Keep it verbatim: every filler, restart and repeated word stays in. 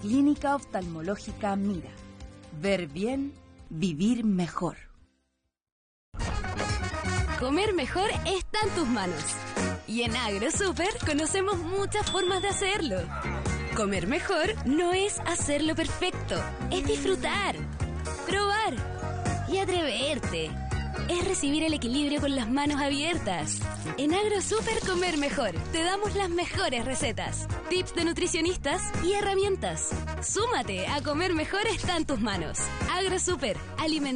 Clínica Oftalmológica Mira. Ver bien, vivir mejor. Comer mejor está en tus manos. Y en AgroSuper conocemos muchas formas de hacerlo. Comer mejor no es hacerlo perfecto, es disfrutar, probar y atreverte. Es recibir el equilibrio con las manos abiertas. En AgroSuper Comer Mejor te damos las mejores recetas, tips de nutricionistas y herramientas. Súmate a Comer Mejor está en tus manos. AgroSuper, alimentación.